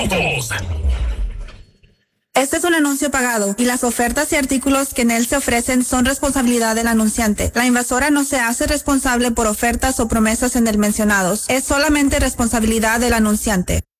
Este es un anuncio pagado y las ofertas y artículos que en él se ofrecen son responsabilidad del anunciante. La invasora no se hace responsable por ofertas o promesas en él mencionados. Es solamente responsabilidad del anunciante.